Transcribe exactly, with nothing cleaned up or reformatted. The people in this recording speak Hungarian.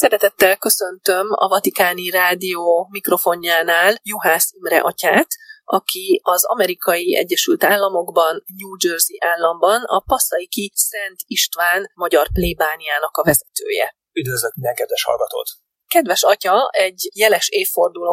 Szeretettel köszöntöm a Vatikáni Rádió mikrofonjánál Juhász Imre atyát, aki az Amerikai Egyesült Államokban, New Jersey államban a Passaici Szent István magyar plébániának a vezetője. Üdvözlök minden kedves hallgatót! Kedves atya, egy jeles évforduló